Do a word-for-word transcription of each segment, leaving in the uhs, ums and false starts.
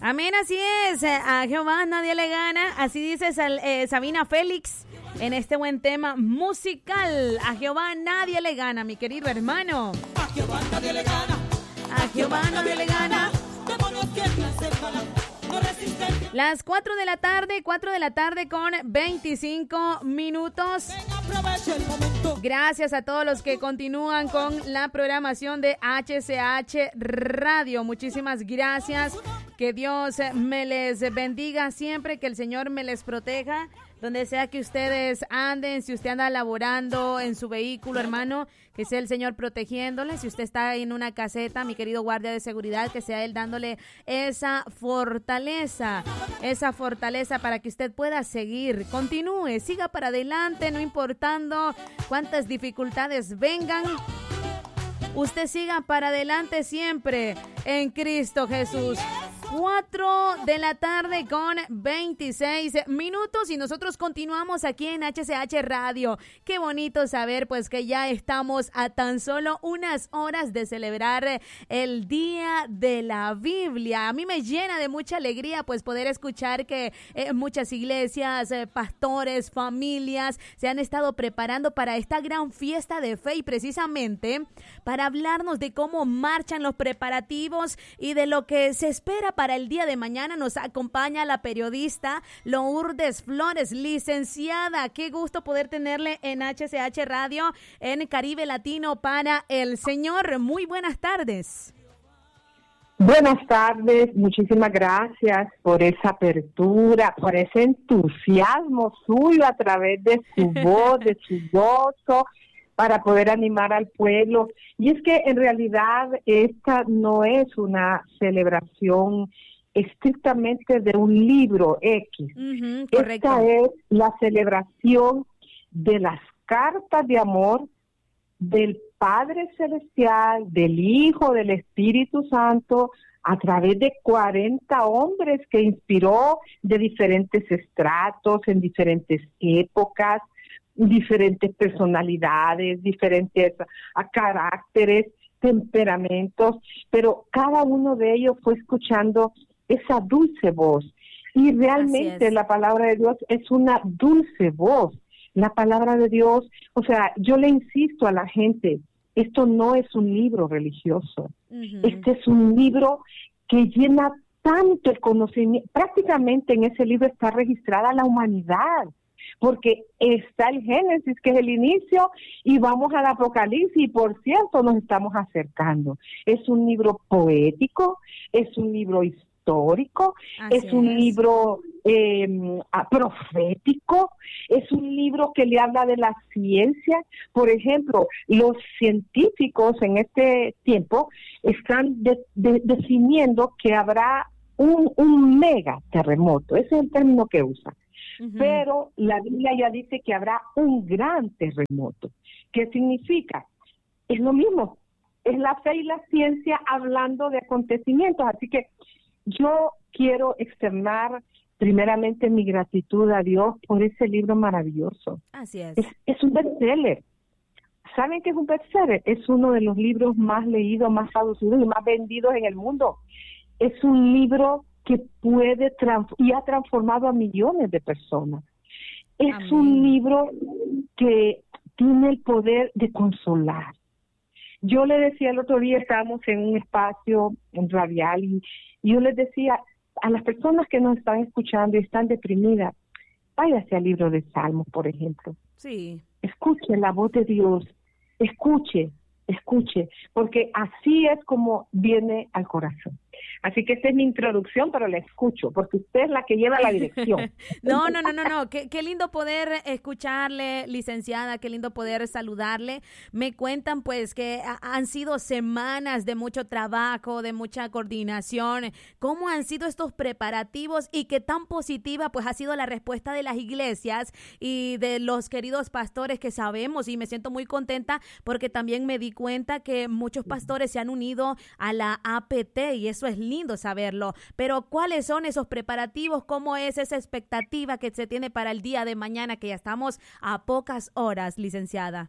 Amén, así es. A Jehová nadie le gana. Así dice Sal, eh, Sabina Félix en este buen tema musical. A Jehová nadie le gana, mi querido hermano. A Jehová nadie le gana. A Jehová nadie le gana. Las cuatro de la tarde, cuatro de la tarde con veinticinco minutos. Gracias a todos los que continúan con la programación de H C H Radio. Muchísimas gracias. Que Dios me les bendiga siempre, que el Señor me les proteja. Donde sea que ustedes anden, si usted anda laborando en su vehículo, hermano, que sea el Señor protegiéndole. Si usted está en una caseta, mi querido guardia de seguridad, que sea Él dándole esa fortaleza, esa fortaleza para que usted pueda seguir. Continúe, siga para adelante, no importando cuántas dificultades vengan. Usted siga para adelante siempre en Cristo Jesús. cuatro de la tarde con veintiséis minutos y nosotros continuamos aquí en H C H Radio. Qué bonito saber pues que ya estamos a tan solo unas horas de celebrar el Día de la Biblia. A mí me llena de mucha alegría pues poder escuchar que eh, muchas iglesias, eh, pastores, familias se han estado preparando para esta gran fiesta de fe y precisamente para hablarnos de cómo marchan los preparativos y de lo que se espera para el día de mañana. Nos acompaña la periodista Lourdes Flores, licenciada. Qué gusto poder tenerle en H C H Radio en Caribe Latino para el Señor. Muy buenas tardes. Buenas tardes, muchísimas gracias por esa apertura, por ese entusiasmo suyo a través de su voz, de su gozo, para poder animar al pueblo. Y es que en realidad esta no es una celebración estrictamente de un libro X. Uh-huh, esta es la celebración de las cartas de amor del Padre Celestial, del Hijo, del Espíritu Santo, a través de cuarenta hombres que inspiró de diferentes estratos, en diferentes épocas, diferentes personalidades, diferentes a, caracteres, temperamentos, pero cada uno de ellos fue escuchando esa dulce voz. Y realmente la palabra de Dios es una dulce voz. La palabra de Dios, o sea, yo le insisto a la gente, esto no es un libro religioso. Uh-huh. Este es un libro que llena tanto el conocimiento. Prácticamente en ese libro está registrada la humanidad, porque está el Génesis, que es el inicio, y vamos al Apocalipsis, y por cierto nos estamos acercando. Es un libro poético, es un libro histórico, Así es un es. libro eh, profético, es un libro que le habla de la ciencia. Por ejemplo, los científicos en este tiempo están de, de, definiendo que habrá un, un mega terremoto, ese es el término que usan. Uh-huh. Pero la Biblia ya dice que habrá un gran terremoto. ¿Qué significa? Es lo mismo, es la fe y la ciencia hablando de acontecimientos. Así que yo quiero externar primeramente mi gratitud a Dios por ese libro maravilloso. Así es. Es, es un bestseller. ¿Saben qué es un bestseller? Es uno de los libros más leídos, más traducidos y más vendidos en el mundo. Es un libro que puede trans- y ha transformado a millones de personas. Es Amén. Un libro que tiene el poder de consolar. Yo le decía el otro día, estábamos en un espacio radial y, y yo les decía a las personas que nos están escuchando y están deprimidas, váyase al libro de Salmos, por ejemplo. Sí. Escuche la voz de Dios, escuche, escuche, porque así es como viene al corazón. Así que esta es mi introducción, pero la escucho, porque usted es la que lleva la dirección. no, no, no, no, no. Qué, qué lindo poder escucharle, licenciada, qué lindo poder saludarle. Me cuentan pues que han sido semanas de mucho trabajo, de mucha coordinación. ¿Cómo han sido estos preparativos y qué tan positiva pues ha sido la respuesta de las iglesias y de los queridos pastores que sabemos? Y me siento muy contenta porque también me di cuenta que muchos pastores se han unido a la A P T y eso es lindo saberlo, pero ¿cuáles son esos preparativos? ¿Cómo es esa expectativa que se tiene para el día de mañana, que ya estamos a pocas horas, licenciada?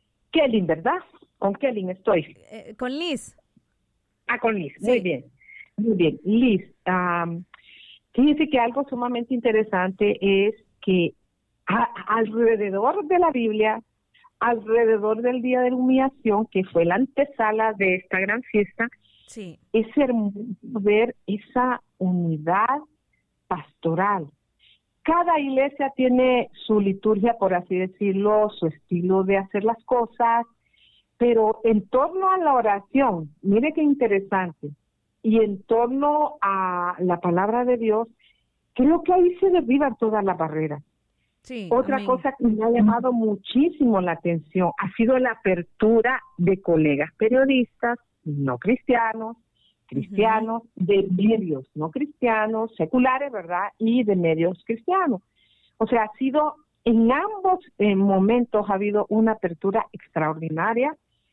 Kelly, ¿verdad? ¿Con Kelly estoy? Eh, con Liz. Ah, con Liz, muy sí. bien. Muy bien, Liz. Um, fíjese que algo sumamente interesante es que a, alrededor de la Biblia, alrededor del Día de la Humillación, que fue la antesala de esta gran fiesta, sí, es hermoso ver esa unidad pastoral. Cada iglesia tiene su liturgia, por así decirlo, su estilo de hacer las cosas, pero en torno a la oración, mire qué interesante, y en torno a la palabra de Dios, creo que ahí se derriban todas las barreras. sí, Otra amén. cosa que me ha llamado muchísimo la atención ha sido la apertura de colegas periodistas no cristianos, cristianos, uh-huh. de medios no cristianos, seculares, ¿verdad? Y de medios cristianos. O sea, ha sido, en ambos eh, momentos ha habido una apertura extraordinaria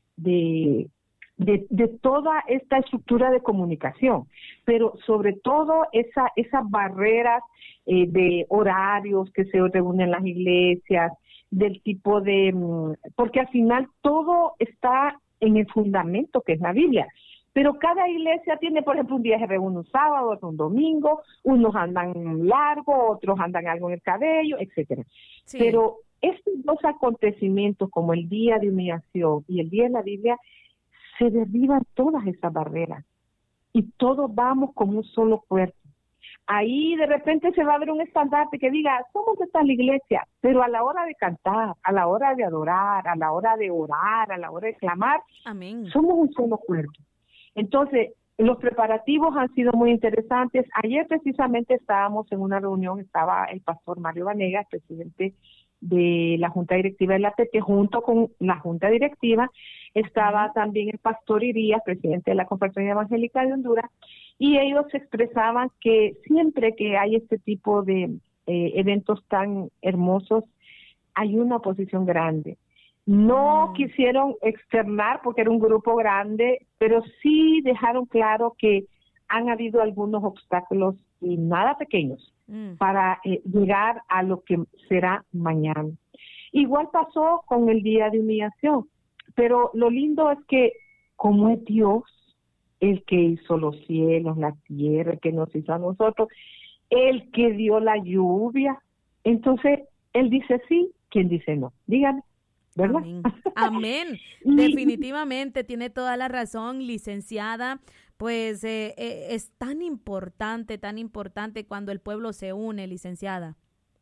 de, de, de toda esta estructura de comunicación, pero sobre todo esa, esas barreras eh, de horarios que se reúnen en las iglesias, del tipo de, porque al final todo está en el fundamento que es la Biblia. Pero cada iglesia tiene, por ejemplo, un día se reúne un sábado, otro un domingo, unos andan largo, otros andan algo en el cabello, etcétera. Sí. Pero estos dos acontecimientos, como el Día de Humillación y el Día de la Biblia, se derriban todas esas barreras y todos vamos como un solo cuerpo. Ahí de repente se va a ver un estandarte que diga, somos esta la iglesia, pero a la hora de cantar, a la hora de adorar, a la hora de orar, a la hora de clamar, Amén. Somos un solo cuerpo. Entonces, los preparativos han sido muy interesantes. Ayer precisamente estábamos en una reunión, estaba el pastor Mario Vanegas, presidente de la Junta Directiva de la T T, junto con la Junta Directiva, estaba también el pastor Irías, presidente de la Confraternidad Evangélica de Honduras, y ellos expresaban que siempre que hay este tipo de eh, eventos tan hermosos, hay una oposición grande. No mm. quisieron externar porque era un grupo grande, pero sí dejaron claro que han habido algunos obstáculos y nada pequeños mm. para eh, llegar a lo que será mañana. Igual pasó con el Día de Humillación, pero lo lindo es que como es Dios el que hizo los cielos, la tierra, el que nos hizo a nosotros, el que dio la lluvia, entonces él dice sí, quien dice no. Díganme. ¿verdad? Amén. Amén. Definitivamente tiene toda la razón, licenciada. Pues eh, eh, es tan importante, tan importante cuando el pueblo se une, licenciada,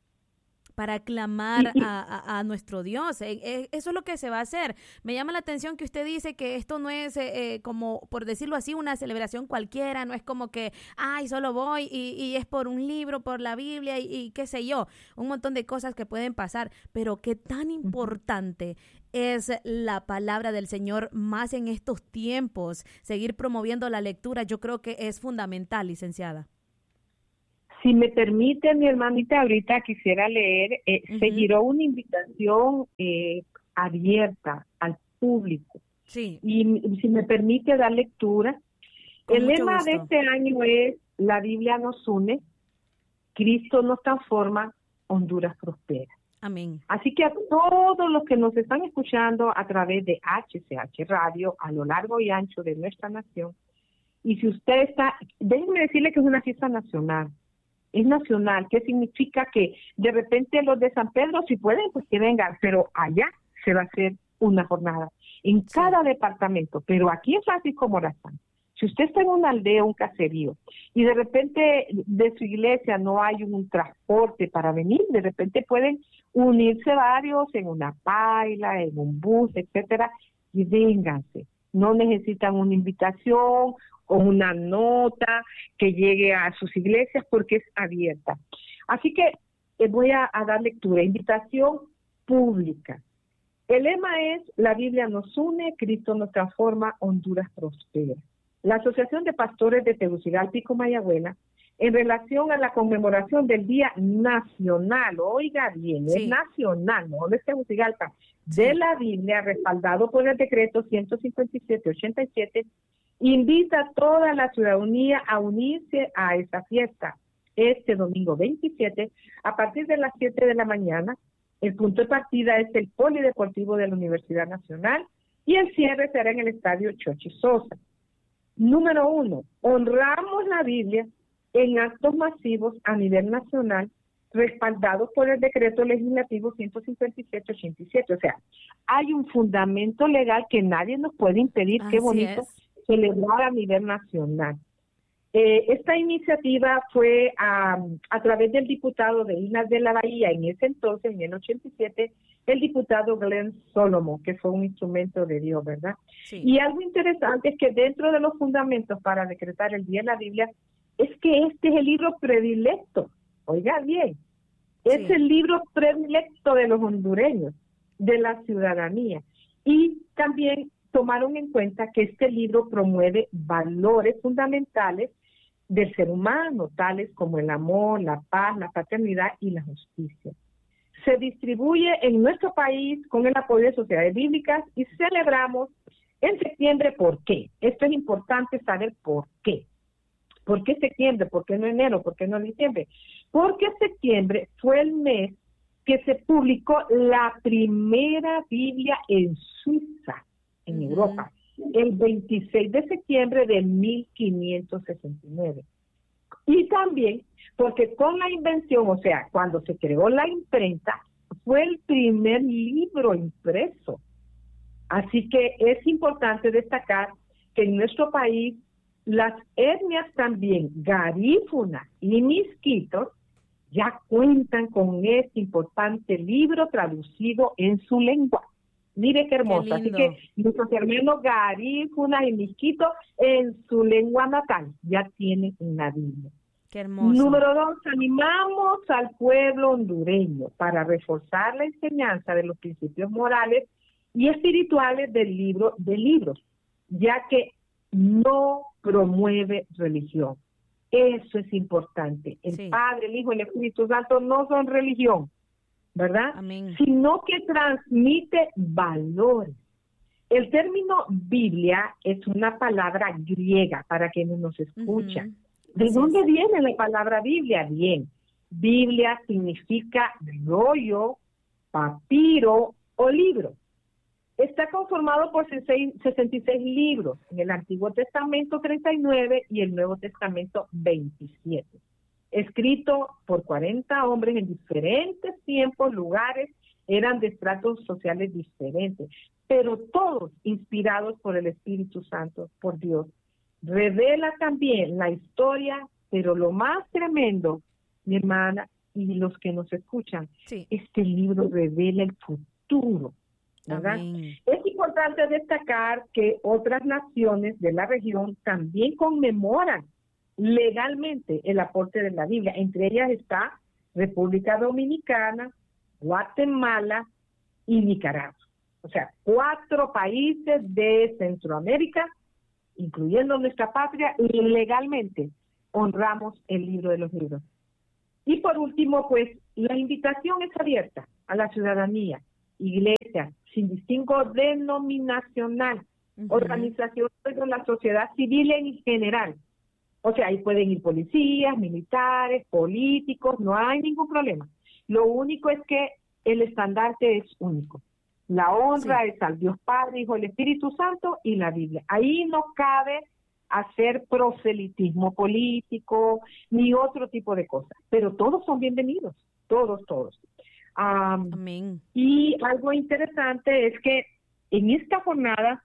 para clamar a, a, a nuestro Dios. Eh, eh, eso es lo que se va a hacer. Me llama la atención que usted dice que esto no es eh, como, por decirlo así, una celebración cualquiera, no es como que, ay, solo voy y, y es por un libro, por la Biblia y, y qué sé yo, un montón de cosas que pueden pasar, pero qué tan importante es la palabra del Señor más en estos tiempos. Seguir promoviendo la lectura, yo creo que es fundamental, licenciada. Si me permite, mi hermanita, ahorita quisiera leer, eh, uh-huh. seguirá una invitación eh, abierta al público. Sí. Y, y si me permite dar lectura, Con el lema gusto. de este año es, la Biblia nos une, Cristo nos transforma, Honduras prospera. Amén. Así que a todos los que nos están escuchando a través de H C H Radio, a lo largo y ancho de nuestra nación, y si usted está, déjenme decirle que es una fiesta nacional, es nacional, ¿qué significa? Que de repente los de San Pedro, si pueden, pues que vengan, pero allá se va a hacer una jornada, en sí. cada departamento, pero aquí en Francisco Morazán, si usted está en una aldea, un caserío, y de repente de su iglesia no hay un transporte para venir, de repente pueden unirse varios en una paila, en un bus, etcétera, y vénganse. No necesitan una invitación o una nota que llegue a sus iglesias porque es abierta. Así que eh, voy a, a dar lectura. Invitación pública. El lema es, la Biblia nos une, Cristo nos transforma, Honduras prospera. La Asociación de Pastores de Tegucigalpa y Comayagüela, en relación a la conmemoración del Día Nacional, oiga bien, sí. es nacional, no de Tegucigalpa, sí. de la Biblia, respaldado por el decreto ciento cincuenta y siete ochenta y siete, invita a toda la ciudadanía a unirse a esta fiesta este domingo veintisiete a partir de las siete de la mañana. El punto de partida es el Polideportivo de la Universidad Nacional y el cierre será en el Estadio Chochi Sosa. Número uno, honramos la Biblia en actos masivos a nivel nacional, respaldados por el decreto legislativo ciento cincuenta y siete ochenta y siete. O sea, hay un fundamento legal que nadie nos puede impedir, qué bonito, es. celebrar a nivel nacional. Eh, esta iniciativa fue a, a través del diputado de Islas de la Bahía, en ese entonces, en el ochenta y siete, el diputado Glenn Solomon, que fue un instrumento de Dios, ¿verdad? Sí. Y algo interesante es que dentro de los fundamentos para decretar el Día de la Biblia, es que este es el libro predilecto, oiga bien, es Sí. el libro predilecto de los hondureños, de la ciudadanía. Y también tomaron en cuenta que este libro promueve valores fundamentales del ser humano, tales como el amor, la paz, la fraternidad y la justicia. Se distribuye en nuestro país con el apoyo de sociedades bíblicas y celebramos en septiembre. ¿Por qué? Esto es importante saber por qué. ¿Por qué septiembre? ¿Por qué no enero? ¿Por qué no diciembre? Porque septiembre fue el mes que se publicó la primera Biblia en Suiza, en uh-huh. Europa, el veintiséis de septiembre de mil quinientos sesenta y nueve. Y también porque con la invención, o sea, cuando se creó la imprenta, fue el primer libro impreso. Así que es importante destacar que en nuestro país las etnias también garífunas y misquitos ya cuentan con este importante libro traducido en su lengua. Mire qué hermoso. Qué Así que nuestros hermanos garífunas y misquitos en su lengua natal ya tienen una Biblia. Qué hermoso. Número dos, animamos al pueblo hondureño para reforzar la enseñanza de los principios morales y espirituales del libro de libros, ya que no promueve religión. Eso es importante. El sí. Padre, el Hijo y el Espíritu Santo no son religión, ¿verdad? Amén. Sino que transmite valores. El término Biblia es una palabra griega para quienes nos escuchan. Uh-huh. ¿De Así dónde es. viene la palabra Biblia? Bien, Biblia significa rollo, papiro o libro. Está conformado por sesenta y seis libros, en el Antiguo Testamento treinta y nueve y el Nuevo Testamento veintisiete. Escrito por cuarenta hombres en diferentes tiempos, lugares, eran de estratos sociales diferentes, pero todos inspirados por el Espíritu Santo, por Dios. Revela también la historia, pero lo más tremendo, mi hermana y los que nos escuchan, sí. este libro revela el futuro. ¿verdad? Amén. Es importante destacar que otras naciones de la región también conmemoran legalmente el aporte de la Biblia. Entre ellas está República Dominicana, Guatemala y Nicaragua. O sea, cuatro países de Centroamérica, incluyendo nuestra patria, y legalmente honramos el libro de los libros. Y por último, pues, la invitación es abierta a la ciudadanía, iglesias, sin distingo denominacional, uh-huh. organizaciones de la sociedad civil en general. O sea, ahí pueden ir policías, militares, políticos, no hay ningún problema. Lo único es que el estandarte es único. La honra sí. es al Dios Padre, Hijo, el Espíritu Santo y la Biblia. Ahí no cabe hacer proselitismo político ni otro tipo de cosas. Pero todos son bienvenidos, todos, todos. Um, Amén. Y algo interesante es que en esta jornada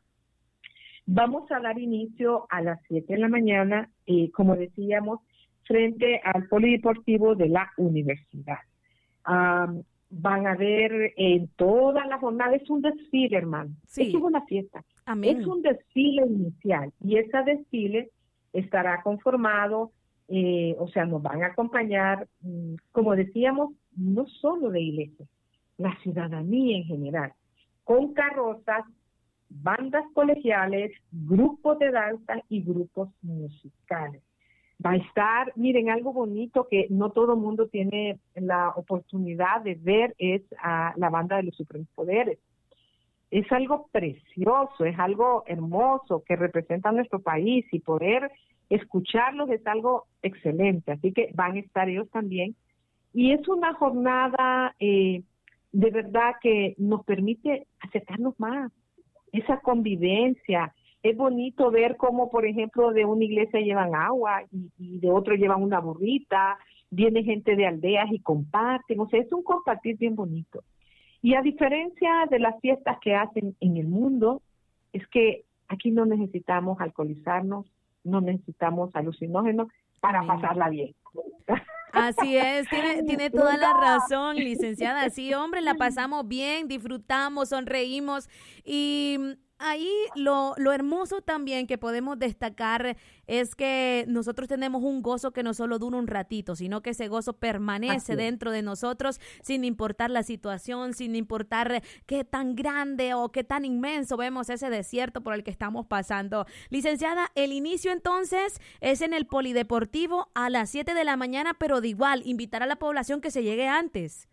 vamos a dar inicio a las siete de la mañana, eh, como decíamos, frente al polideportivo de la universidad. Um, van a ver en toda la jornada, es un desfile, hermano. Sí. Es una fiesta. Amén. Es un desfile inicial y ese desfile estará conformado, eh, o sea, nos van a acompañar, mm, como decíamos, no solo de iglesias, la ciudadanía en general, con carrozas, bandas colegiales, grupos de danza y grupos musicales. Va a estar, miren, algo bonito que no todo el mundo tiene la oportunidad de ver es a la banda de los Supremos Poderes. Es algo precioso, es algo hermoso que representa a nuestro país y poder escucharlos es algo excelente. Así que van a estar ellos también. Y es una jornada eh, de verdad que nos permite acercarnos más, esa convivencia, es bonito ver cómo, por ejemplo, de una iglesia llevan agua y, y de otro llevan una burrita, viene gente de aldeas y comparten, o sea, es un compartir bien bonito. Y a diferencia de las fiestas que hacen en el mundo, es que aquí no necesitamos alcoholizarnos, no necesitamos alucinógenos para Amén. pasarla bien. Así es, tiene, tiene toda la razón, licenciada. Sí, hombre, la pasamos bien, disfrutamos, sonreímos y ahí lo, lo hermoso también que podemos destacar es que nosotros tenemos un gozo que no solo dura un ratito, sino que ese gozo permanece dentro de nosotros sin importar la situación, sin importar qué tan grande o qué tan inmenso vemos ese desierto por el que estamos pasando. Licenciada, el inicio entonces es en el Polideportivo a las siete de la mañana, pero de igual, invitar a la población que se llegue antes.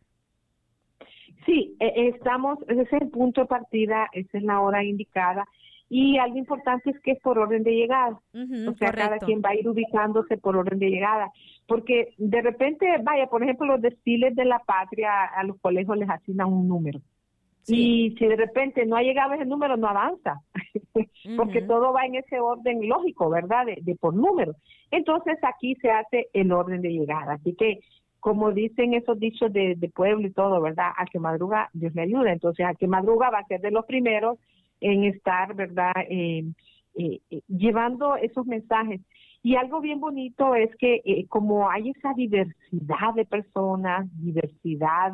Sí, eh, estamos, ese es el punto de partida, esa es la hora indicada, y algo importante es que es por orden de llegada, Uh-huh, o sea, correcto. cada quien va a ir ubicándose por orden de llegada, porque de repente, vaya, por ejemplo, los desfiles de la patria, a los colegios les asignan un número, Sí. y si de repente no ha llegado ese número, no avanza, porque Uh-huh. todo va en ese orden lógico, ¿verdad?, de, de por número. Entonces aquí se hace el orden de llegada, así que como dicen esos dichos de, de pueblo y todo, ¿verdad? Al que madruga, Dios le ayuda. Entonces, al que madruga va a ser de los primeros en estar, ¿verdad? Eh, eh, eh, llevando esos mensajes. Y algo bien bonito es que eh, como hay esa diversidad de personas, diversidad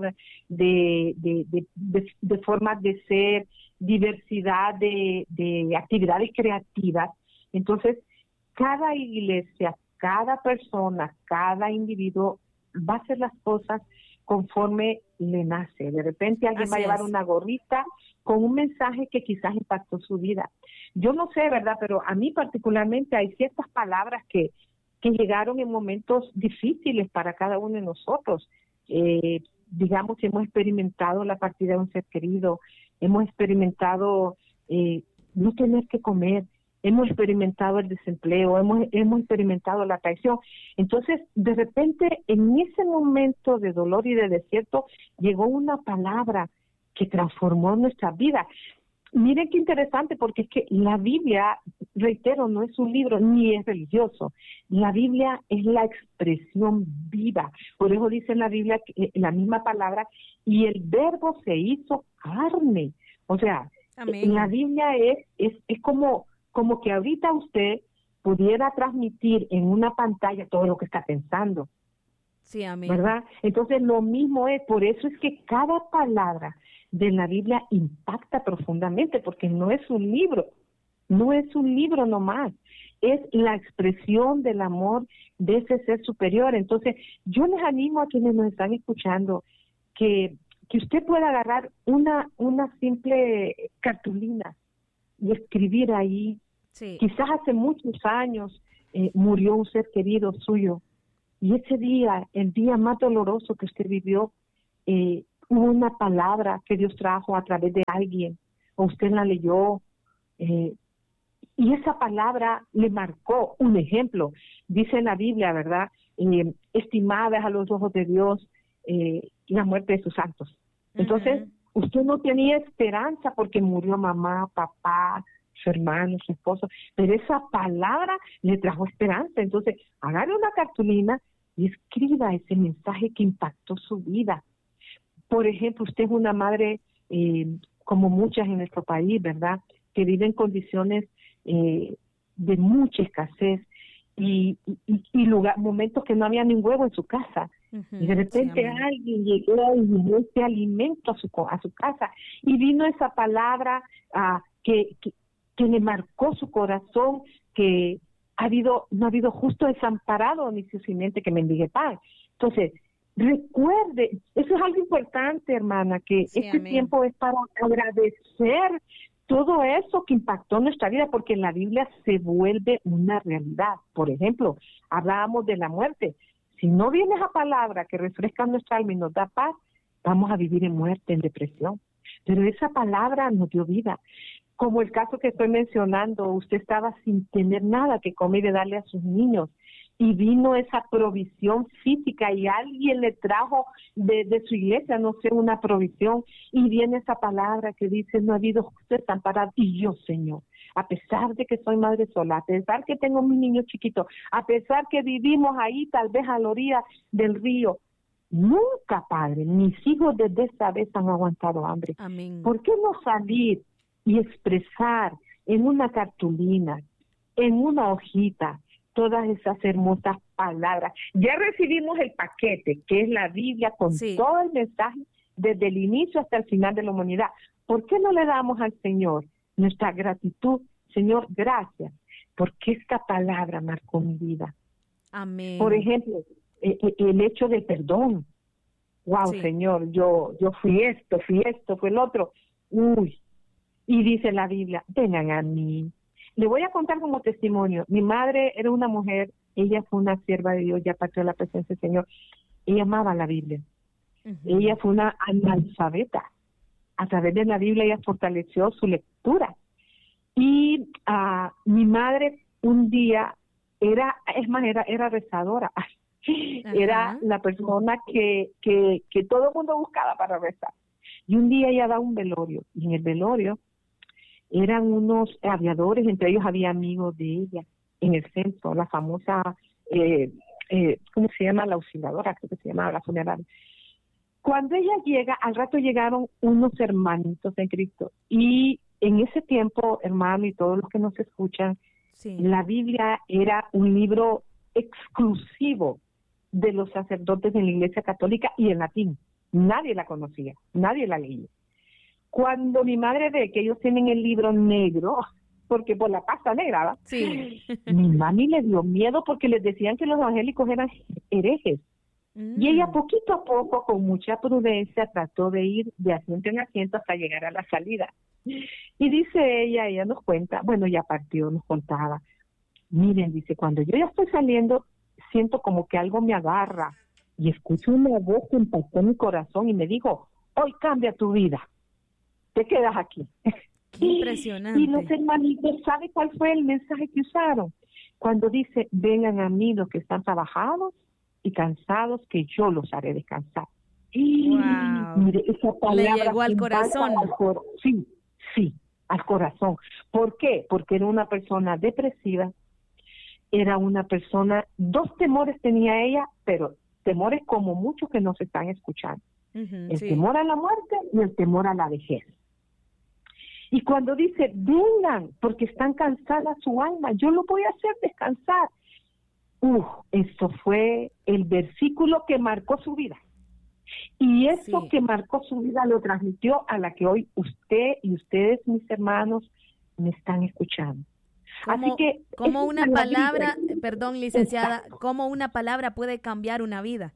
de, de, de, de, de formas de ser, diversidad de, de actividades creativas, entonces cada iglesia, cada persona, cada individuo va a hacer las cosas conforme le nace. De repente alguien Así va a llevar es. una gorrita con un mensaje que quizás impactó su vida. Yo no sé, ¿verdad? Pero a mí particularmente hay ciertas palabras que, que llegaron en momentos difíciles para cada uno de nosotros. Eh, digamos que hemos experimentado la partida de un ser querido, hemos experimentado eh, no tener que comer, hemos experimentado el desempleo, hemos, hemos experimentado la traición. Entonces, de repente, en ese momento de dolor y de desierto, llegó una palabra que transformó nuestra vida. Miren qué interesante, porque es que la Biblia, reitero, no es un libro ni es religioso. La Biblia es la expresión viva. Por eso dice en la Biblia que, la misma palabra, y el verbo se hizo carne. O sea, Amén. la Biblia es, es, es como... como que ahorita usted pudiera transmitir en una pantalla todo lo que está pensando, Sí, amén. ¿verdad? Entonces lo mismo es, por eso es que cada palabra de la Biblia impacta profundamente, porque no es un libro, no es un libro nomás, es la expresión del amor de ese ser superior. Entonces yo les animo a quienes nos están escuchando que, que usted pueda agarrar una, una simple cartulina y escribir ahí. Sí. Quizás hace muchos años eh, murió un ser querido suyo y ese día, el día más doloroso que usted vivió, eh, hubo una palabra que Dios trajo a través de alguien, o usted la leyó, eh, y esa palabra le marcó un ejemplo. Dice en la Biblia, ¿verdad? Eh, estimadas a los ojos de Dios eh, la muerte de sus santos. Entonces, uh-huh. usted no tenía esperanza porque murió mamá, papá, su hermano, su esposo, pero esa palabra le trajo esperanza. Entonces, agarre una cartulina y escriba ese mensaje que impactó su vida. Por ejemplo, usted es una madre, eh, como muchas en nuestro país, ¿verdad?, que vive en condiciones eh, de mucha escasez y, y, y lugar, momentos que no había ni huevo en su casa. Uh-huh. Y de repente sí, alguien llegó y dio ese alimento a su, a su casa y vino esa palabra uh, que, que que le marcó su corazón, que ha habido, no ha habido justo desamparado ni su simiente que mendigue pan. Entonces, recuerde, eso es algo importante, hermana, que sí, este amén. Tiempo es para agradecer todo eso que impactó nuestra vida, porque en la Biblia se vuelve una realidad. Por ejemplo, hablábamos de la muerte. Si no viene esa palabra que refresca nuestra alma y nos da paz, vamos a vivir en muerte, en depresión. Pero esa palabra nos dio vida. Como el caso que estoy mencionando, usted estaba sin tener nada que comer y darle a sus niños. y vino esa provisión física y alguien le trajo de, de su iglesia, no sé, una provisión, y viene esa palabra que dice, no ha habido justo desamparado, y yo, Señor, a pesar de que soy madre sola, a pesar que tengo mis niños chiquitos, a pesar que vivimos ahí tal vez a la orilla del río, nunca, Padre, mis hijos desde esta vez han aguantado hambre. Amén. ¿Por qué no salir y expresar en una cartulina, en una hojita, todas esas hermosas palabras? Ya recibimos el paquete, que es la Biblia, con sí. todo el mensaje, desde el inicio hasta el final de la humanidad. ¿Por qué no le damos al Señor nuestra gratitud? Señor, gracias, porque esta palabra marcó mi vida. Amén. Por ejemplo, eh, eh, el hecho del perdón. Wow, sí. Señor, yo, yo fui esto, fui esto, fue el otro. Uy, y dice la Biblia, vengan a mí. Le voy a contar como testimonio. Mi madre era una mujer, ella fue una sierva de Dios, ya partió la presencia del Señor. Ella amaba la Biblia. Uh-huh. Ella fue una analfabeta. A través de la Biblia ella fortaleció su lectura. Y uh, mi madre un día era, es más, era, era rezadora. Uh-huh. Era la persona que, que, que todo el mundo buscaba para rezar. Y un día ella da un velorio. Y en el velorio eran unos aviadores, entre ellos había amigos de ella, en el centro, la famosa, eh, eh, ¿cómo se llama? La auxiliadora, creo que se llamaba, la funeraria. Cuando ella llega, al rato llegaron unos hermanitos en Cristo, y en ese tiempo, hermano, y todos los que nos escuchan, sí. la Biblia era un libro exclusivo de los sacerdotes de la Iglesia Católica y en latín. Nadie la conocía, nadie la leía. Cuando mi madre ve que ellos tienen el libro negro, porque por la pasta negra, ¿verdad? Sí. Mi mami le dio miedo porque les decían que los evangélicos eran herejes. Mm. Y ella poquito a poco, con mucha prudencia, trató de ir de asiento en asiento hasta llegar a la salida. Y dice ella, ella nos cuenta, bueno, ya partió, nos contaba. Miren, dice, cuando yo ya estoy saliendo, siento como que algo me agarra y escucho una voz que impactó mi corazón y me dijo, hoy cambia tu vida. Te quedas aquí. Qué impresionante. Y los hermanitos, ¿sabe cuál fue el mensaje que usaron? Cuando dice, vengan a mí los que están trabajados y cansados, que yo los haré descansar. Y wow. mire, esa palabra le llegó al corazón. Al cor- sí, sí, al corazón. ¿Por qué? Porque era una persona depresiva, era una persona, dos temores tenía ella, pero temores como muchos que nos están escuchando. Uh-huh, el sí. temor a la muerte y el temor a la vejez. Y cuando dice, vengan, porque están cansadas su alma, yo lo voy a hacer descansar. Uf, eso fue el versículo que marcó su vida. Y eso sí. que marcó su vida lo transmitió a la que hoy usted y ustedes, mis hermanos, me están escuchando. Como, Así que como una palabra, vida. perdón, licenciada, Exacto. como una palabra puede cambiar una vida.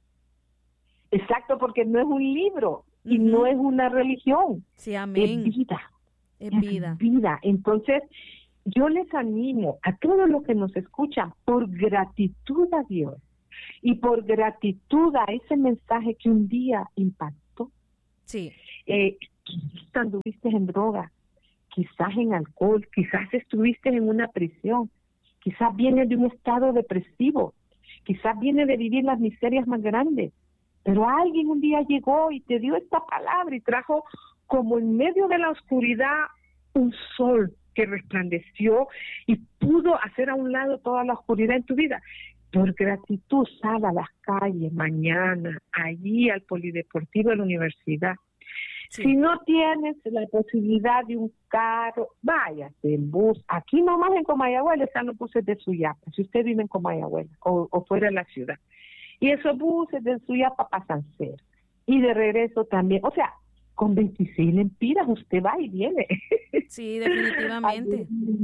Exacto, porque no es un libro uh-huh. y no es una religión. Sí, amén. Es vida. Es vida. Es vida. Entonces, yo les animo a todos los que nos escuchan, por gratitud a Dios y por gratitud a ese mensaje que un día impactó. Sí. Eh, quizás anduviste en droga, quizás en alcohol, quizás estuviste en una prisión, quizás vienes de un estado depresivo, quizás vienes de vivir las miserias más grandes. Pero alguien un día llegó y te dio esta palabra y trajo como en medio de la oscuridad un sol que resplandeció y pudo hacer a un lado toda la oscuridad en tu vida. Por gratitud, sal a las calles mañana, allí al polideportivo de la universidad. Sí. Si no tienes la posibilidad de un carro, váyase en bus. Aquí nomás en Comayagüela están los buses de Suyapa, si usted vive en Comayagüela o, o fuera de la ciudad. Y esos buses de Suyapa pasan cerca. Y de regreso también. O sea, con veintiséis lempiras usted va y viene. Sí, definitivamente.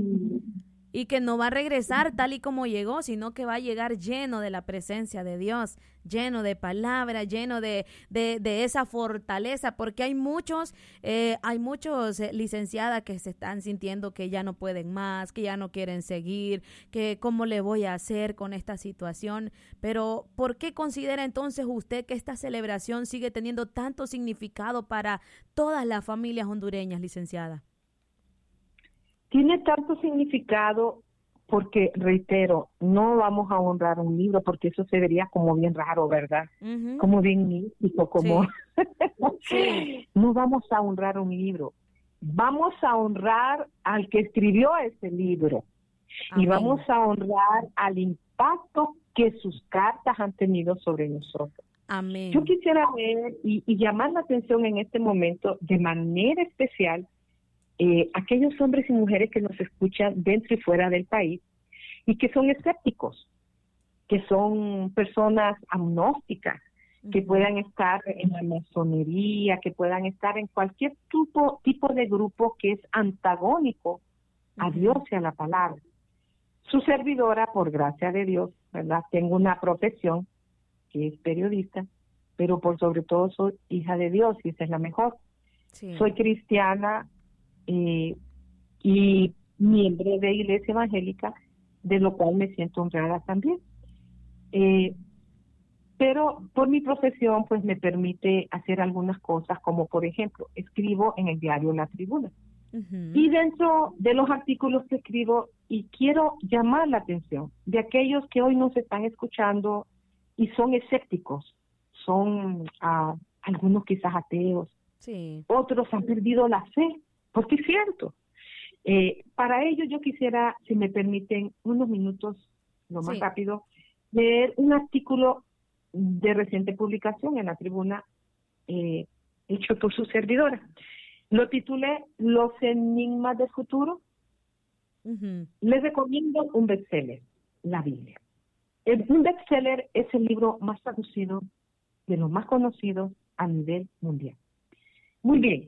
Y que no va a regresar tal y como llegó, sino que va a llegar lleno de la presencia de Dios, lleno de palabra, lleno de, de, de esa fortaleza, porque hay muchos, eh, hay muchos eh, licenciadas que se están sintiendo que ya no pueden más, que ya no quieren seguir, que cómo le voy a hacer con esta situación. Pero ¿por qué considera entonces usted que esta celebración sigue teniendo tanto significado para todas las familias hondureñas, licenciada? Tiene tanto significado porque, reitero, no vamos a honrar un libro porque eso se vería como bien raro, ¿verdad? Uh-huh. Como bien místico, como... Sí. No vamos a honrar un libro, vamos a honrar al que escribió ese libro. Amén. Y vamos a honrar al impacto que sus cartas han tenido sobre nosotros. Amén. Yo quisiera ver y, y llamar la atención en este momento de manera especial Eh, aquellos hombres y mujeres que nos escuchan dentro y fuera del país y que son escépticos, que son personas agnósticas, uh-huh. que puedan estar en la masonería, que puedan estar en cualquier tipo, tipo de grupo que es antagónico a uh-huh. Dios y a la palabra. Su servidora, por gracia de Dios, ¿verdad? Tengo una profesión que es periodista, pero por sobre todo soy hija de Dios y esa es la mejor. Sí. Soy cristiana, Eh, y miembro de Iglesia Evangélica, de lo cual me siento honrada también. Eh, pero por mi profesión, pues me permite hacer algunas cosas, como por ejemplo, escribo en el diario La Tribuna. Uh-huh. Y dentro de los artículos que escribo, y quiero llamar la atención de aquellos que hoy nos están escuchando y son escépticos, son uh, algunos quizás ateos, sí. Otros han perdido la fe. Porque es cierto. Eh, para ello yo quisiera, si me permiten, unos minutos, lo más sí. rápido, leer un artículo de reciente publicación en La Tribuna, eh, hecho por su servidora. Lo titulé Los enigmas del futuro. Uh-huh. Les recomiendo un bestseller, la Biblia. El, un bestseller es el libro más traducido, de los más conocidos a nivel mundial. Muy bien.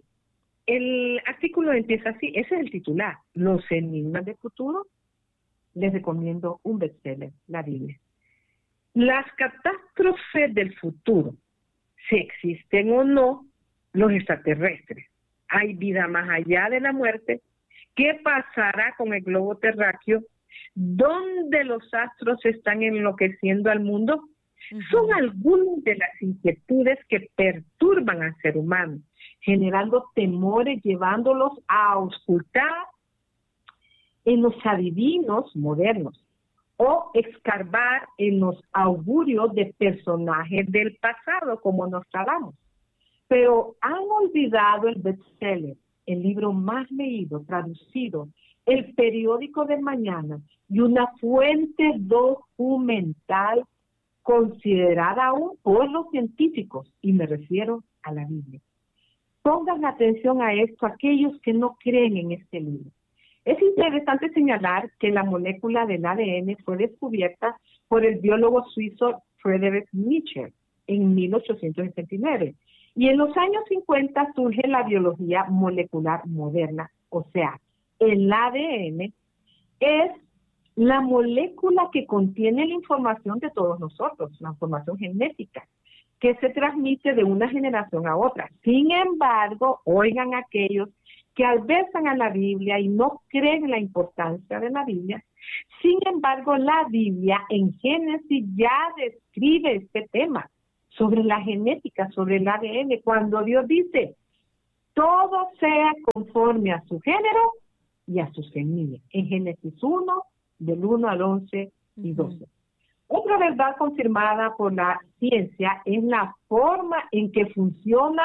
El artículo empieza así, ese es el titular, Los enigmas del futuro. Les recomiendo un bestseller, la Biblia. Las catástrofes del futuro, si existen o no los extraterrestres, hay vida más allá de la muerte, ¿qué pasará con el globo terráqueo? ¿Dónde los astros están enloqueciendo al mundo? Uh-huh. Son algunas de las inquietudes que perturban al ser humano, generando temores, llevándolos a auscultar en los adivinos modernos o escarbar en los augurios de personajes del pasado, como Nostradamus. Pero han olvidado el bestseller, el libro más leído, traducido, el periódico de mañana y una fuente documental considerada aún por los científicos, y me refiero a la Biblia. Pongan atención a esto aquellos que no creen en este libro. Es interesante señalar que la molécula del A D N fue descubierta por el biólogo suizo Friedrich Nietzsche en mil ochocientos sesenta y nueve. Y en los años cincuenta surge la biología molecular moderna, o sea, el A D N es la molécula que contiene la información de todos nosotros, la información genética, que se transmite de una generación a otra. Sin embargo, oigan aquellos que albersan a la Biblia y no creen en la importancia de la Biblia. Sin embargo, la Biblia en Génesis ya describe este tema sobre la genética, sobre el A D N, cuando Dios dice, todo sea conforme a su género y a su semilla. En Génesis uno, del uno al once y doce. Uh-huh. Otra verdad confirmada por la ciencia es la forma en que funciona,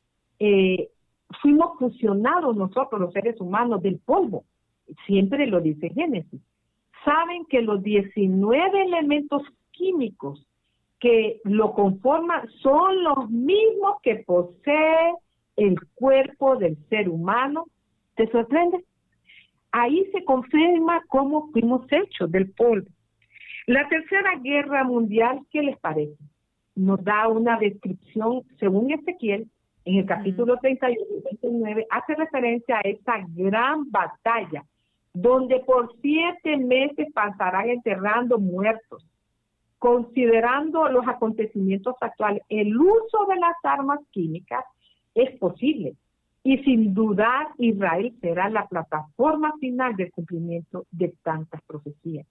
eh, fuimos fusionados nosotros los seres humanos del polvo. Siempre lo dice Génesis. Saben que los diecinueve elementos químicos que lo conforman son los mismos que posee el cuerpo del ser humano. ¿Te sorprende? Ahí se confirma cómo fuimos hechos del polvo. La Tercera Guerra Mundial, ¿qué les parece? Nos da una descripción, según Ezequiel, en el capítulo treinta y uno y treinta y nueve, hace referencia a esa gran batalla, donde por siete meses pasarán enterrando muertos. Considerando los acontecimientos actuales, el uso de las armas químicas es posible. Y sin dudar, Israel será la plataforma final del cumplimiento de tantas profecías.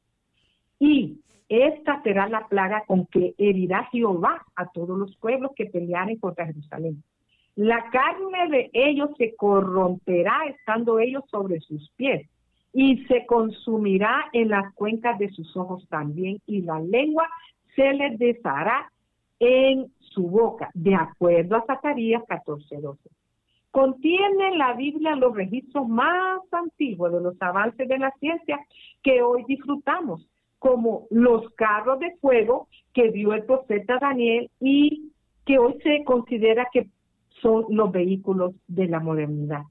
Y esta será la plaga con que herirá Jehová a todos los pueblos que pelearen contra Jerusalén. La carne de ellos se corromperá estando ellos sobre sus pies, y se consumirá en las cuencas de sus ojos también, y la lengua se les deshará en su boca, de acuerdo a Zacarías catorce doce. Contiene la Biblia los registros más antiguos de los avances de la ciencia que hoy disfrutamos, como los carros de fuego que vio el profeta Daniel y que hoy se considera que son los vehículos de la modernidad.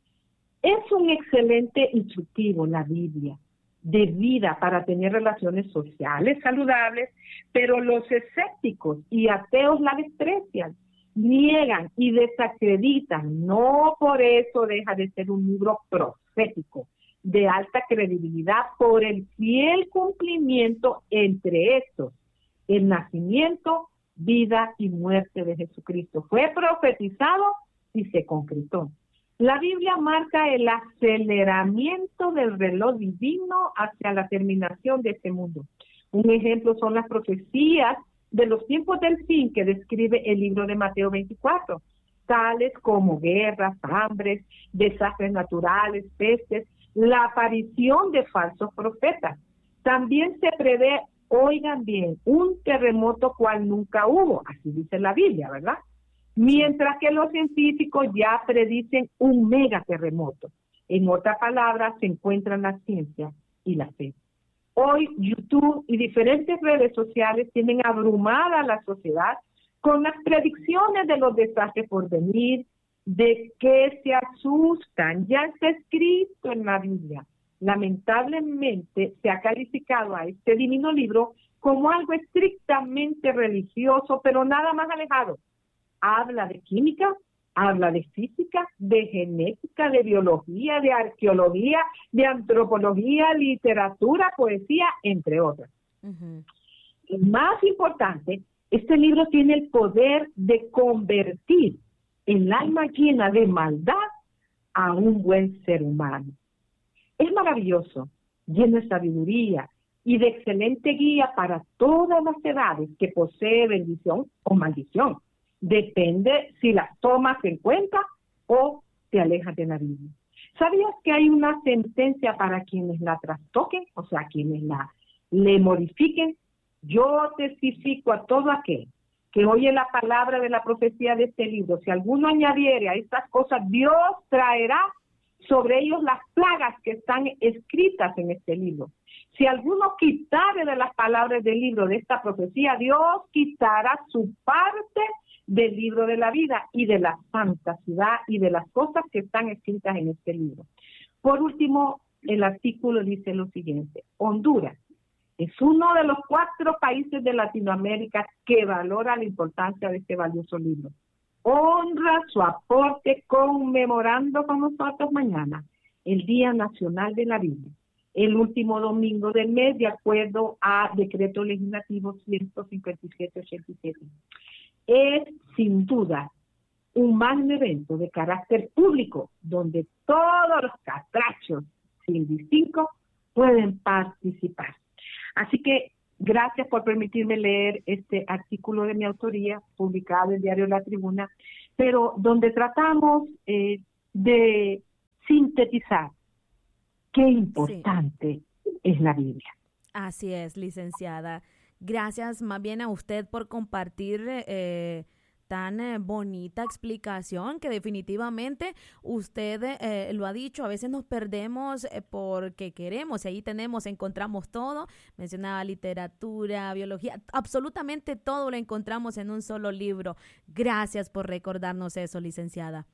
Es un excelente instructivo la Biblia de vida para tener relaciones sociales saludables, pero los escépticos y ateos la desprecian, niegan y desacreditan. No por eso deja de ser un libro profético de alta credibilidad por el fiel cumplimiento entre estos, el nacimiento, vida y muerte de Jesucristo. Fue profetizado y se concretó. La Biblia marca el aceleramiento del reloj divino hacia la terminación de este mundo. Un ejemplo son las profecías de los tiempos del fin que describe el libro de Mateo veinticuatro, tales como guerras, hambres, desastres naturales, pestes, la aparición de falsos profetas. También se prevé, oigan bien, un terremoto cual nunca hubo, así dice la Biblia, ¿verdad? Mientras que los científicos ya predicen un megaterremoto. En otras palabras, se encuentran la ciencia y la fe. Hoy YouTube y diferentes redes sociales tienen abrumada a la sociedad con las predicciones de los desastres por venir, de que se asustan. Ya está escrito en la Biblia. Lamentablemente se ha calificado a este divino libro como algo estrictamente religioso, pero nada más alejado. Habla de química, habla de física, de genética, de biología, de arqueología, de antropología, literatura, poesía, entre otras. Uh-huh. Y más importante, este libro tiene el poder de convertir el alma llena de maldad a un buen ser humano. Es maravilloso, lleno de sabiduría y de excelente guía para todas las edades, que posee bendición o maldición. Depende si las tomas en cuenta o te alejas de la Biblia. ¿Sabías que hay una sentencia para quienes la trastoquen, o sea, quienes la le modifiquen? Yo testifico a todo aquel que oye la palabra de la profecía de este libro. Si alguno añadiere a estas cosas, Dios traerá sobre ellos las plagas que están escritas en este libro. Si alguno quitare de las palabras del libro de esta profecía, Dios quitará su parte del libro de la vida y de la santa ciudad y de las cosas que están escritas en este libro. Por último, el artículo dice lo siguiente: Honduras es uno de los cuatro países de Latinoamérica que valora la importancia de este valioso libro. Honra su aporte conmemorando con nosotros mañana el Día Nacional de la Biblia, el último domingo del mes, de acuerdo a Decreto Legislativo ciento cincuenta y siete ochenta y siete. Es sin duda un magno evento de carácter público donde todos los catrachos sin distingo pueden participar. Así que gracias por permitirme leer este artículo de mi autoría publicado en el diario La Tribuna, pero donde tratamos eh, de sintetizar qué importante sí. es la Biblia. Así es, licenciada. Gracias más bien a usted por compartir eh, tan eh, bonita explicación que definitivamente usted eh, lo ha dicho. A veces nos perdemos eh, porque queremos y ahí tenemos, encontramos todo. Mencionaba literatura, biología, absolutamente todo lo encontramos en un solo libro. Gracias por recordarnos eso, licenciada.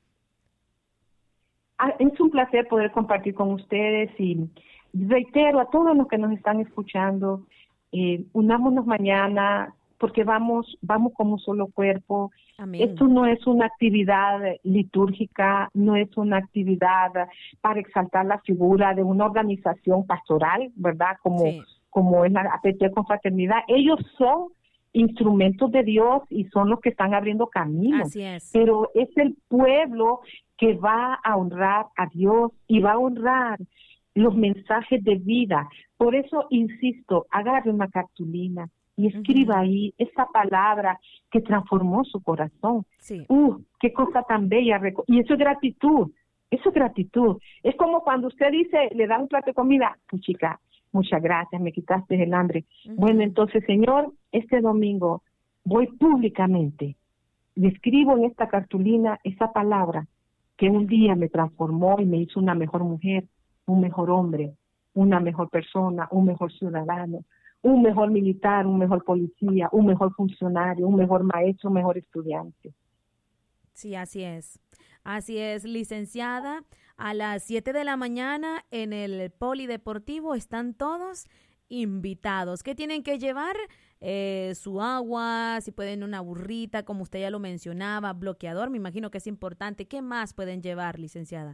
Es un placer poder compartir con ustedes y reitero a todos los que nos están escuchando, Eh, unámonos mañana porque vamos vamos como un solo cuerpo. Amén. Esto no es una actividad litúrgica, no es una actividad para exaltar la figura de una organización pastoral, ¿verdad? Como, sí. como es la A P T Confraternidad. Ellos son instrumentos de Dios y son los que están abriendo caminos. Así es. Pero es el pueblo que va a honrar a Dios y va a honrar los mensajes de vida. Por eso, insisto, agarre una cartulina y escriba uh-huh. ahí esa palabra que transformó su corazón. Sí. ¡Uh, qué cosa tan bella! Y eso es gratitud. Eso es gratitud. Es como cuando usted dice, le da un plato de comida, pues chica, muchas gracias, me quitaste el hambre. Uh-huh. Bueno, entonces, Señor, este domingo voy públicamente, le escribo en esta cartulina esa palabra que un día me transformó y me hizo una mejor mujer, un mejor hombre, una mejor persona, un mejor ciudadano, un mejor militar, un mejor policía, un mejor funcionario, un mejor maestro, un mejor estudiante. Sí, así es. Así es, licenciada. A las siete de la mañana en el Polideportivo están todos invitados. ¿Qué tienen que llevar? Eh, su agua, si pueden una burrita, como usted ya lo mencionaba, bloqueador, me imagino que es importante. ¿Qué más pueden llevar, licenciada?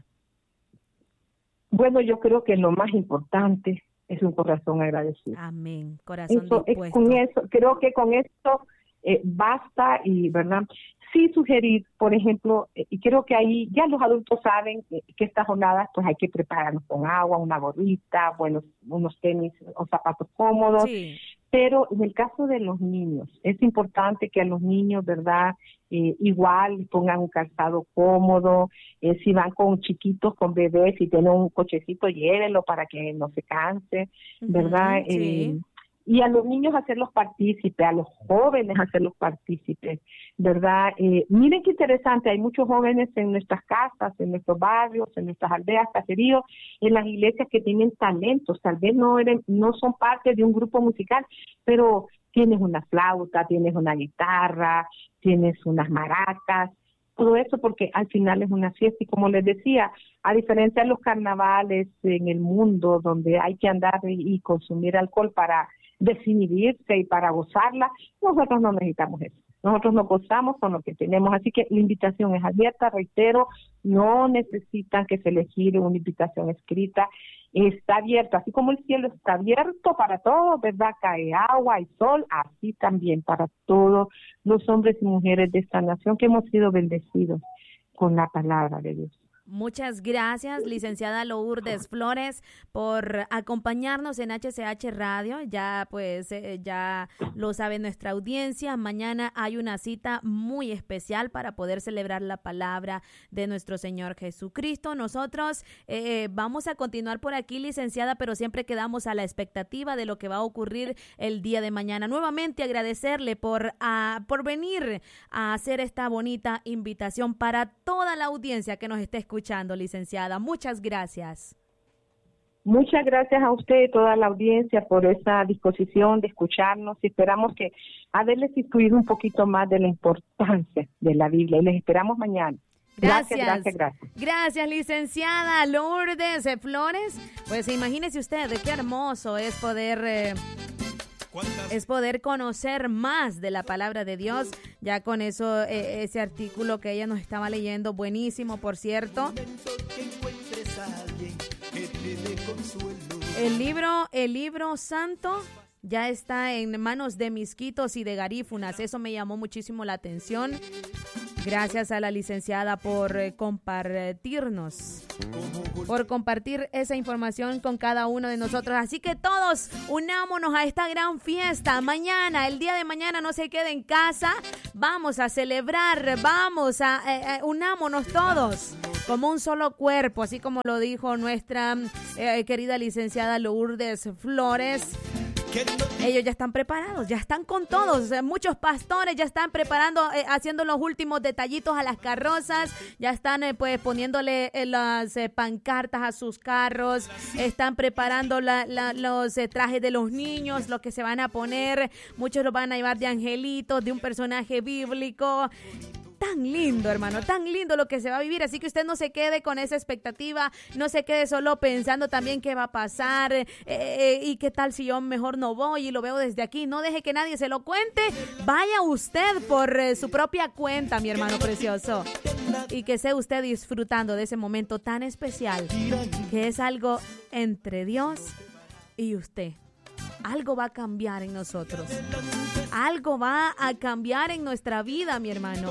Bueno, yo creo que lo más importante es un corazón agradecido. Amén, corazón eso, dispuesto. Con eso, creo que con esto eh, basta y, ¿verdad? Sí sugerir, por ejemplo, eh, y creo que ahí ya los adultos saben que, que estas jornadas pues hay que prepararnos con agua, una gorrita, buenos, unos tenis o zapatos cómodos. Sí. Pero en el caso de los niños, es importante que a los niños, ¿verdad? Eh, igual pongan un calzado cómodo, eh, si van con chiquitos, con bebés, si tienen un cochecito, llévenlo para que no se canse, ¿verdad? Uh-huh, sí. eh, y a los niños hacerlos partícipes, a los jóvenes hacerlos partícipes, ¿verdad? Eh, miren qué interesante, hay muchos jóvenes en nuestras casas, en nuestros barrios, en nuestras aldeas, caseríos, en las iglesias que tienen talentos, tal vez no, eran, no son parte de un grupo musical, pero tienes una flauta, tienes una guitarra, tienes unas maracas, todo eso porque al final es una fiesta y como les decía, a diferencia de los carnavales en el mundo donde hay que andar y, y consumir alcohol para desinhibirse y para gozarla, nosotros no necesitamos eso. Nosotros nos gozamos con lo que tenemos, así que la invitación es abierta, reitero, no necesitan que se les gire una invitación escrita, está abierta, así como el cielo está abierto para todos, ¿verdad? Cae agua y sol, así también para todos los hombres y mujeres de esta nación que hemos sido bendecidos con la palabra de Dios. Muchas gracias, licenciada Lourdes Flores, por acompañarnos en H C H Radio. Ya pues eh, ya lo sabe nuestra audiencia. Mañana hay una cita muy especial para poder celebrar la palabra de nuestro Señor Jesucristo. Nosotros eh, vamos a continuar por aquí, licenciada, pero siempre quedamos a la expectativa de lo que va a ocurrir el día de mañana. Nuevamente agradecerle por, a, por venir a hacer esta bonita invitación para toda la audiencia que nos esté escuchando. Escuchando, licenciada. Muchas gracias. Muchas gracias a usted y toda la audiencia por esa disposición de escucharnos y esperamos que haberles instruido un poquito más de la importancia de la Biblia y les esperamos mañana. Gracias, gracias, gracias, gracias. Gracias, licenciada Lourdes Flores. Pues imagínese usted qué hermoso es poder... Eh, es poder conocer más de la palabra de Dios. Ya con eso, eh, ese artículo que ella nos estaba leyendo, buenísimo, por cierto. El libro, el libro santo ya está en manos de misquitos y de garífunas. Eso me llamó muchísimo la atención. Gracias a la licenciada por eh, compartirnos, por compartir esa información con cada uno de nosotros. Así que todos unámonos a esta gran fiesta. Mañana, el día de mañana, no se quede en casa. Vamos a celebrar, vamos a eh, eh, unámonos todos como un solo cuerpo, así como lo dijo nuestra eh, querida licenciada Lourdes Flores. Ellos ya están preparados, ya están con todos. Muchos pastores ya están preparando, eh, haciendo los últimos detallitos a las carrozas. Ya están eh, pues poniéndole eh, las eh, pancartas a sus carros. Están preparando la, la, los eh, trajes de los niños, lo que se van a poner. Muchos los van a llevar de angelitos, de un personaje bíblico. Tan lindo, hermano, tan lindo lo que se va a vivir, así que usted no se quede con esa expectativa, no se quede solo pensando también qué va a pasar eh, eh, y qué tal si yo mejor no voy y lo veo desde aquí. No deje que nadie se lo cuente, vaya usted por eh, su propia cuenta, mi hermano precioso, y que sea usted disfrutando de ese momento tan especial que es algo entre Dios y usted. Algo va a cambiar en nosotros. Algo va a cambiar en nuestra vida, mi hermano.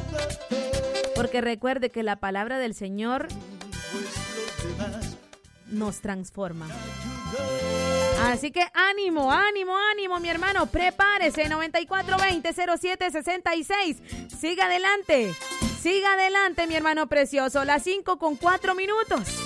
Porque recuerde que la palabra del Señor nos transforma. Así que ánimo, ánimo, ánimo, mi hermano. Prepárese, noventa y cuatro veinte, cero siete sesenta y seis. Siga adelante, siga adelante, mi hermano precioso. Las cinco con cuatro minutos.